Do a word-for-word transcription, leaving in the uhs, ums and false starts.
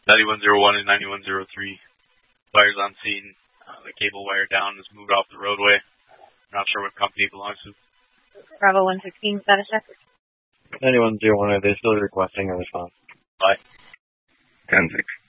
ninety-one oh one and ninety-one oh three. Fires on scene. Uh, the cable wire down is moved off the roadway. Not sure what company it belongs to. Bravo one sixteen, status check. ninety-one oh one, are they still requesting a response? Bye. ten six.